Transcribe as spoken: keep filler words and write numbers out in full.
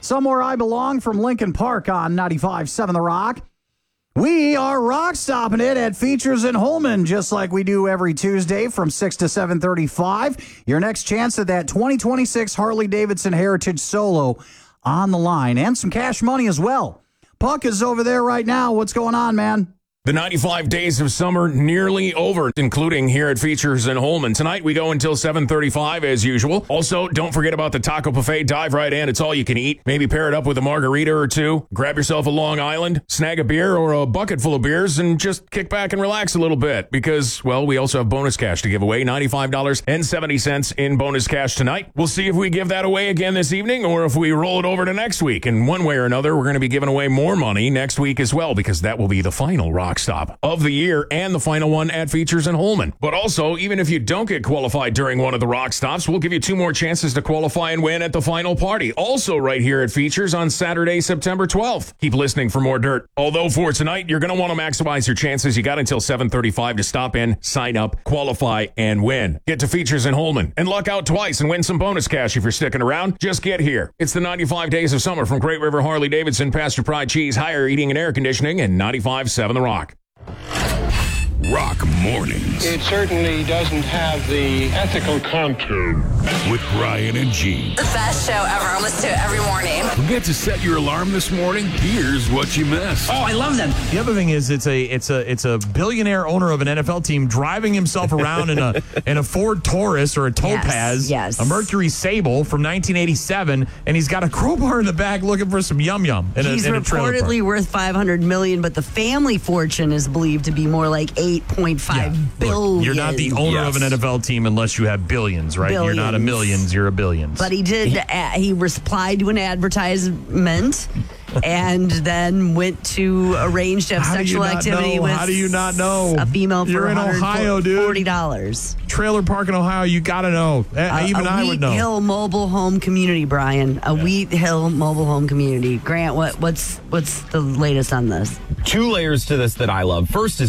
Somewhere I Belong from Lincoln Park on ninety-five point seven The Rock. We are rock stopping it at Features in Holman, just like we do every Tuesday from six to seven thirty-five. Your next chance at that twenty twenty-six Harley-Davidson Heritage Solo on the line, and some cash money as well. Puck is over there right now. What's going on, man? The ninety-five days of summer nearly over, including here at Features in Holman. Tonight, we go until seven thirty-five as usual. Also, don't forget about the taco buffet. Dive right in. It's all you can eat. Maybe pair it up with a margarita or two. Grab yourself a Long Island, snag a beer or a bucket full of beers, and just kick back and relax a little bit because, well, we also have bonus cash to give away. ninety-five dollars and seventy cents in bonus cash tonight. We'll see if we give that away again this evening or if we roll it over to next week. And one way or another, we're going to be giving away more money next week as well because that will be the final rock stop of the year and the final one at Features in Holman. But also, even if you don't get qualified during one of the rock stops, we'll give you two more chances to qualify and win at the final party. Also right here at Features on Saturday, September twelfth. Keep listening for more dirt. Although for tonight, you're going to want to maximize your chances. You got until seven thirty-five to stop in, sign up, qualify, and win. Get to Features in Holman and luck out twice and win some bonus cash if you're sticking around. Just get here. It's the ninety-five days of summer from Great River Harley-Davidson, Pasture Pride Cheese, Higher Eating and Air Conditioning, and ninety-five point seven The Rock. Rock Mornings. It certainly doesn't have the ethical contour. With Brian and Gene. The best show ever. I listen to it every morning. Forget to set your alarm this morning? Here's what you missed. Oh, I love them. The other thing is it's a it's a it's a billionaire owner of an N F L team driving himself around in a in a Ford Taurus or a Topaz, yes, yes. a Mercury Sable from nineteen eighty-seven, and he's got a crowbar in the back looking for some yum yum. He's a, in reportedly a worth five hundred million dollars, but the family fortune is believed to be more like eight point five yeah. billion. Look, you're not the owner yes. of an N F L team unless you have billions, right? Billions. You're not a millions, you're a billions. But he did. uh, he replied to an advertisement. And then went to arrange to have How sexual activity know? with How do you not know? a female for You're in Ohio, dude. forty dollars. Trailer park in Ohio, you got to know. Uh, Even a I would know. Wheat Hill mobile home community, Brian. A yeah. Wheat Hill mobile home community. Grant, what, what's what's the latest on this? Two layers to this that I love. First is